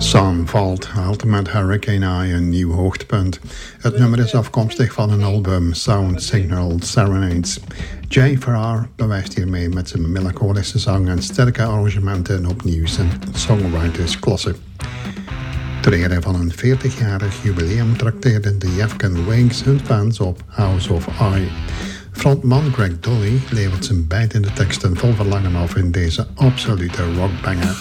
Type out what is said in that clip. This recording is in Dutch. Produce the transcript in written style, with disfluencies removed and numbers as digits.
Sun valt Ultimate Hurricane Eye een nieuw hoogtepunt. Het nummer is afkomstig van een album Sound Signal Serenades. Jay Farrar bewijst hiermee met zijn melancholische zang en sterke arrangementen opnieuw zijn songwritersklasse. Ter ere van een 40-jarig jubileum trakteerden de Afghan Wigs hun fans op House of I. Frontman Greg Dolly levert zijn bijtende teksten vol verlangen af in deze absolute rockbanger.